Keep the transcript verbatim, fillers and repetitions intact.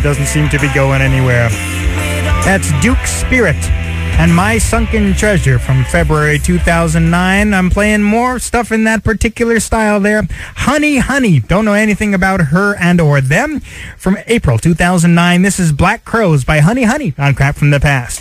that doesn't seem to be going anywhere. That's Duke Spirit and My Sunken Treasure from February two thousand nine. I'm playing more stuff in that particular style there. Honey Honey, don't know anything about her and or them. From April two thousand nine, this is Black Crows by Honey Honey on Crap from the Past.